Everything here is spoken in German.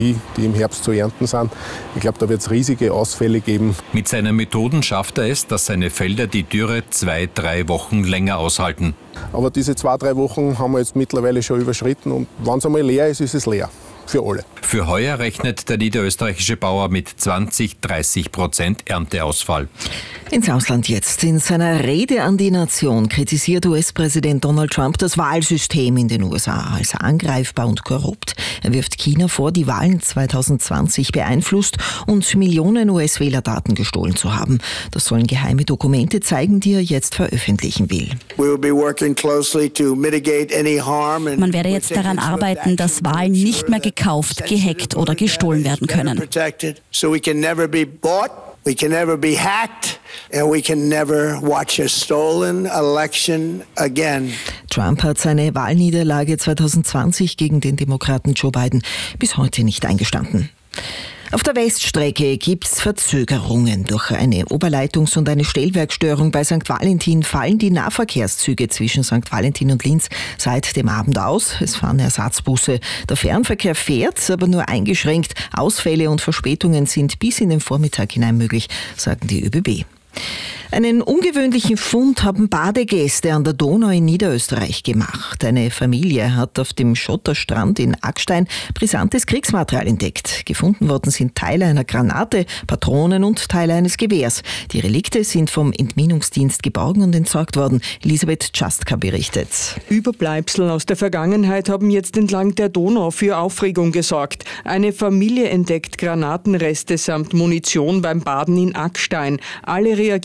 die im Herbst zu ernten sind. Ich glaube, da wird es riesige Ausfälle geben. Mit seinen Methoden schafft er es, dass seine Felder die Dürre 2-3 Wochen länger aushalten. Aber diese 2-3 Wochen haben wir jetzt mittlerweile schon überschritten und wenn es einmal leer ist, ist es leer. Für alle. Für heuer rechnet der niederösterreichische Bauer mit 20-30% Ernteausfall. Ins Ausland jetzt. In seiner Rede an die Nation kritisiert US-Präsident Donald Trump das Wahlsystem in den USA als angreifbar und korrupt. Er wirft China vor, die Wahlen 2020 beeinflusst und Millionen US-Wählerdaten gestohlen zu haben. Das sollen geheime Dokumente zeigen, die er jetzt veröffentlichen will. Man werde jetzt daran arbeiten, dass Wahlen nicht mehr gekauft, gehackt oder gestohlen werden können. We can never be hacked and we can never watch a stolen election again. Trump hat seine Wahlniederlage 2020 gegen den Demokraten Joe Biden bis heute nicht eingestanden. Auf der Weststrecke gibt's Verzögerungen. Durch eine Oberleitungs- und eine Stellwerkstörung bei St. Valentin fallen die Nahverkehrszüge zwischen St. Valentin und Linz seit dem Abend aus. Es fahren Ersatzbusse. Der Fernverkehr fährt, aber nur eingeschränkt. Ausfälle und Verspätungen sind bis in den Vormittag hinein möglich, sagen die ÖBB. Einen ungewöhnlichen Fund haben Badegäste an der Donau in Niederösterreich gemacht. Eine Familie hat auf dem Schotterstrand in Aggstein brisantes Kriegsmaterial entdeckt. Gefunden worden sind Teile einer Granate, Patronen und Teile eines Gewehrs. Die Relikte sind vom Entminungsdienst geborgen und entsorgt worden. Elisabeth Czastka berichtet. Überbleibsel aus der Vergangenheit haben jetzt entlang der Donau für Aufregung gesorgt. Eine Familie entdeckt Granatenreste samt Munition beim Baden in Aggstein. Alle reagieren